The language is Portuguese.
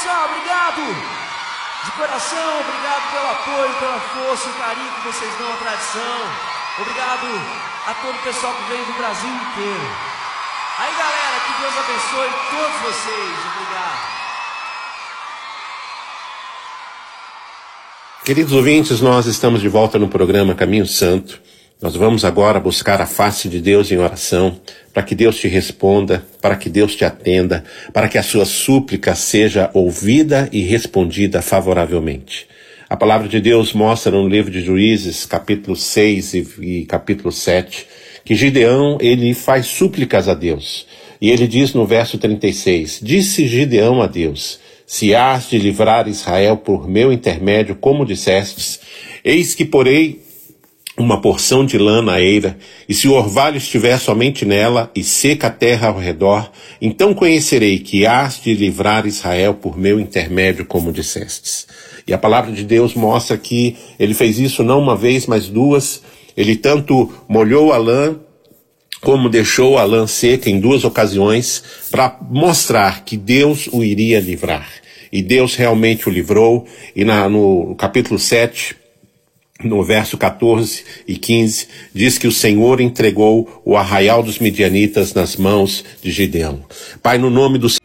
pessoal, obrigado! De coração, obrigado pelo apoio, pela força, o carinho que vocês dão à tradição. Obrigado a todo o pessoal que vem do Brasil inteiro. Aí, galera, que Deus abençoe todos vocês. Obrigado. Queridos ouvintes, nós estamos de volta no programa Caminho Santo. Nós vamos agora buscar a face de Deus em oração, para que Deus te responda, para que Deus te atenda, para que a sua súplica seja ouvida e respondida favoravelmente. A palavra de Deus mostra no livro de Juízes, capítulo 6 e capítulo 7, que Gideão, ele faz súplicas a Deus. E ele diz no verso 36, disse Gideão a Deus, se hás de livrar Israel por meu intermédio, como dissestes, eis que porei uma porção de lã na eira, e se o orvalho estiver somente nela, e seca a terra ao redor, então conhecerei que hás de livrar Israel por meu intermédio, como dissestes. E a palavra de Deus mostra que ele fez isso não uma vez, mas duas. Ele tanto molhou a lã, como deixou a lã seca em duas ocasiões, para mostrar que Deus o iria livrar. E Deus realmente o livrou, e no capítulo 7, no verso 14 e 15, diz que o Senhor entregou o arraial dos midianitas nas mãos de Gideão. Pai, no nome do